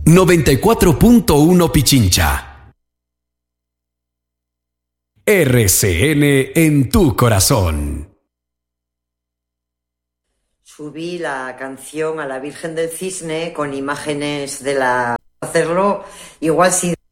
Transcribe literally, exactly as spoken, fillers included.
noventa y cuatro punto uno Pichincha. R C N en tu corazón. Subí la canción a la Virgen del Cisne con imágenes de la... Hacerlo igual si